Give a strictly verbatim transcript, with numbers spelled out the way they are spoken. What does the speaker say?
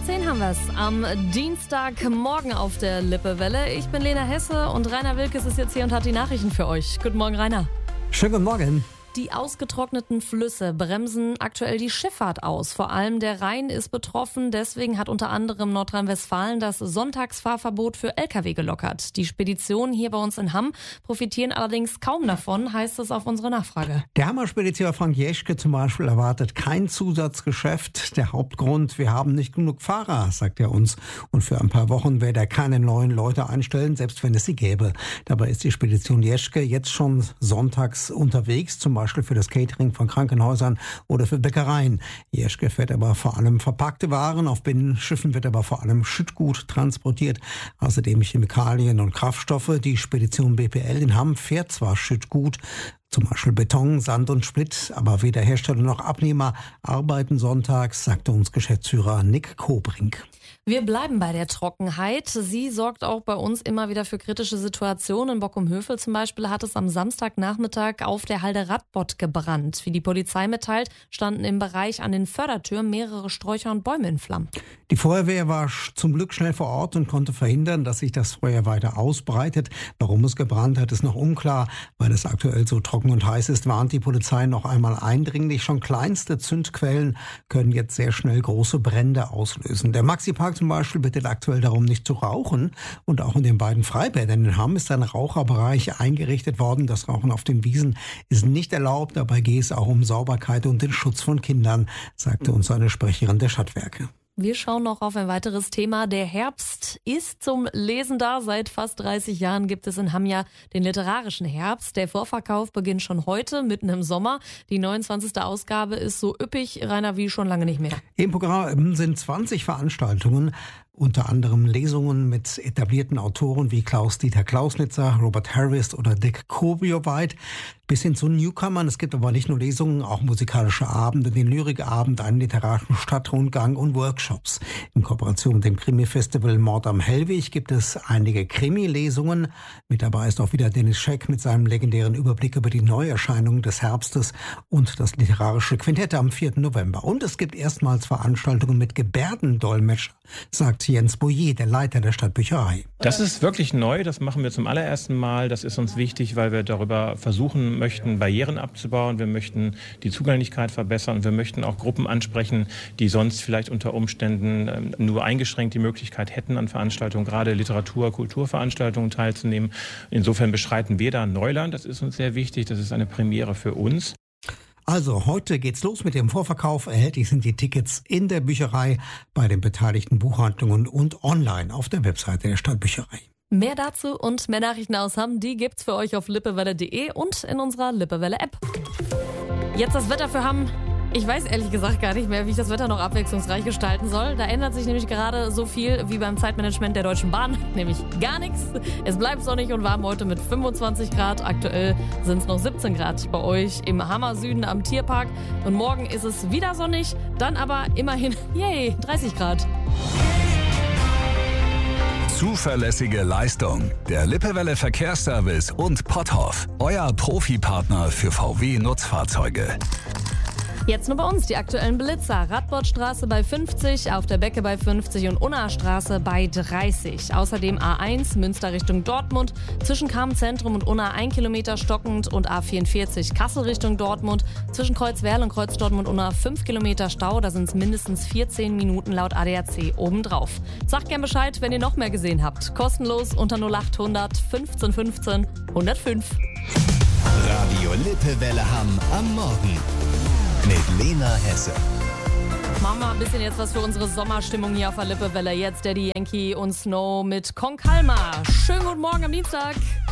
zehn haben wir es am Dienstagmorgen auf der Lippewelle. Ich bin Lena Hesse und Rainer Wilkes ist jetzt hier und hat die Nachrichten für euch. Guten Morgen, Rainer. Schönen guten Morgen. Die ausgetrockneten Flüsse bremsen aktuell die Schifffahrt aus. Vor allem der Rhein ist betroffen. Deswegen hat unter anderem Nordrhein-Westfalen das Sonntagsfahrverbot für L K W gelockert. Die Speditionen hier bei uns in Hamm profitieren allerdings kaum davon, heißt es auf unsere Nachfrage. Der Hammer-Spediteur Frank Jeschke zum Beispiel erwartet kein Zusatzgeschäft. Der Hauptgrund, wir haben nicht genug Fahrer, sagt er uns. Und für ein paar Wochen werde er keine neuen Leute einstellen, selbst wenn es sie gäbe. Dabei ist die Spedition Jeschke jetzt schon sonntags unterwegs, zum Beispiel Beispiel für das Catering von Krankenhäusern oder für Bäckereien. Jeschke fährt aber vor allem verpackte Waren. Auf Binnenschiffen wird aber vor allem Schüttgut transportiert. Außerdem Chemikalien und Kraftstoffe. Die Spedition B P L in Hamm fährt zwar Schüttgut, zum Beispiel Beton, Sand und Split, aber weder Hersteller noch Abnehmer arbeiten sonntags, sagte uns Geschäftsführer Nick Kobrink. Wir bleiben bei der Trockenheit. Sie sorgt auch bei uns immer wieder für kritische Situationen. In Bockum-Hövel zum Beispiel hat es am Samstagnachmittag auf der Halde Radbott gebrannt. Wie die Polizei mitteilt, standen im Bereich an den Fördertüren mehrere Sträucher und Bäume in Flammen. Die Feuerwehr war zum Glück schnell vor Ort und konnte verhindern, dass sich das Feuer weiter ausbreitet. Warum es gebrannt hat, ist noch unklar. Weil es aktuell so trocken und heiß ist, warnt die Polizei noch einmal eindringlich. Schon kleinste Zündquellen können jetzt sehr schnell große Brände auslösen. Der Maxi-Park zum Beispiel bittet aktuell darum, nicht zu rauchen. Und auch in den beiden Freibädern in Hamm ist ein Raucherbereich eingerichtet worden. Das Rauchen auf den Wiesen ist nicht erlaubt. Dabei geht es auch um Sauberkeit und den Schutz von Kindern, sagte uns eine Sprecherin der Stadtwerke. Wir schauen noch auf ein weiteres Thema. Der Herbst ist zum Lesen da. Seit fast dreißig Jahren gibt es in Hamm ja den literarischen Herbst. Der Vorverkauf beginnt schon heute, mitten im Sommer. Die neunundzwanzigste Ausgabe ist so üppig, Rainer, wie schon lange nicht mehr. Im Programm sind zwanzig Veranstaltungen. Unter anderem Lesungen mit etablierten Autoren wie Klaus-Dieter Klausnitzer, Robert Harris oder Dick Kobioweit, bis hin zu Newcomern. Es gibt aber nicht nur Lesungen, auch musikalische Abende, den Lyrikabend, einen literarischen Stadtrundgang und Workshops. In Kooperation mit dem Krimi-Festival Mord am Hellwig gibt es einige Krimi-Lesungen. Mit dabei ist auch wieder Dennis Scheck mit seinem legendären Überblick über die Neuerscheinungen des Herbstes und das literarische Quintett am vierten November. Und es gibt erstmals Veranstaltungen mit Gebärdendolmetscher, sagt Jens Boyer, der Leiter der Stadtbücherei. Das ist wirklich neu, das machen wir zum allerersten Mal. Das ist uns wichtig, weil wir darüber versuchen möchten, Barrieren abzubauen. Wir möchten die Zugänglichkeit verbessern und wir möchten auch Gruppen ansprechen, die sonst vielleicht unter Umständen nur eingeschränkt die Möglichkeit hätten, an Veranstaltungen, gerade Literatur-, Kulturveranstaltungen teilzunehmen. Insofern beschreiten wir da Neuland. Das ist uns sehr wichtig. Das ist eine Premiere für uns. Also, heute geht's los mit dem Vorverkauf. Erhältlich sind die Tickets in der Bücherei, bei den beteiligten Buchhandlungen und online auf der Webseite der Stadtbücherei. Mehr dazu und mehr Nachrichten aus Hamm, die gibt's für euch auf lippewelle punkt de und in unserer Lippewelle-App. Jetzt das Wetter für Hamm. Ich weiß ehrlich gesagt gar nicht mehr, wie ich das Wetter noch abwechslungsreich gestalten soll. Da ändert sich nämlich gerade so viel wie beim Zeitmanagement der Deutschen Bahn, nämlich gar nichts. Es bleibt sonnig und warm heute mit fünfundzwanzig Grad. Aktuell sind es noch siebzehn Grad bei euch im Hammer Süden am Tierpark. Und morgen ist es wieder sonnig, dann aber immerhin, yay, dreißig Grad. Zuverlässige Leistung. Der Lippewelle Verkehrsservice und Potthoff. Euer Profipartner für V W-Nutzfahrzeuge. Jetzt nur bei uns die aktuellen Blitzer. Radbottstraße bei fünfzig, auf der Becke bei fünfzig und Unna-Straße bei dreißig. Außerdem A eins, Münster Richtung Dortmund, zwischen Kamen-Zentrum und Unna ein Kilometer stockend und A vierundvierzig, Kassel Richtung Dortmund, zwischen Kreuzwerl und Kreuz Dortmund-Unna fünf Kilometer Stau, da sind es mindestens vierzehn Minuten laut A D A C obendrauf. Sagt gern Bescheid, wenn ihr noch mehr gesehen habt. Kostenlos unter null achthundert fünfzehn fünfzehn hundertfünf. Radio Lippewelle Hamm am Morgen. Mit Lena Hesse. Machen wir ein bisschen jetzt was für unsere Sommerstimmung hier auf der Lippewelle. Jetzt Daddy Yankee und Snow mit Con Calma. Schönen guten Morgen am Dienstag.